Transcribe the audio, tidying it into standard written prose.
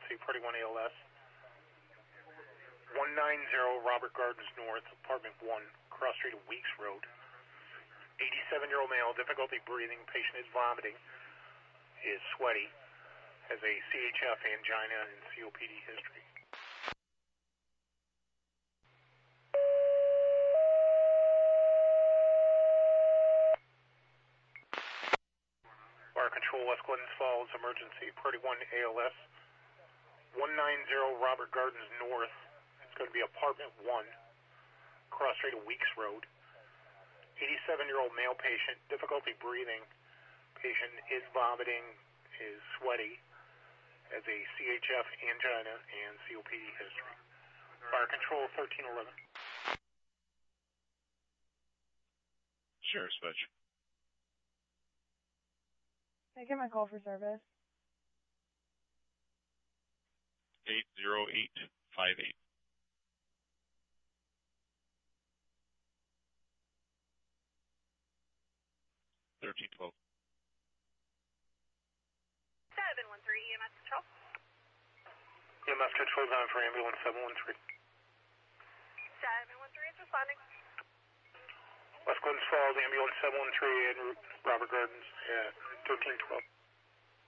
emergency, 41 ALS. 190 Robert Gardens North, apartment 1, cross street of Weeks Road. 87-year-old male, difficulty breathing, patient is vomiting, is sweaty, has a CHF, angina, and COPD history. Fire control, West Glens Falls, emergency, 31 ALS. 190 Robert Gardens North, it's going to be apartment 1, cross street of Weeks Road. 87-year-old male patient, difficulty breathing, patient is vomiting, is sweaty, has a CHF, angina, and COPD history. Fire control, 1311. Sure, Switch. Can I get my call for service? 80858. 1312. 713 EMS Control. EMS control on for ambulance 713. 713 is responding. West Glens Falls, ambulance 713 and Robert Gardens, 1312.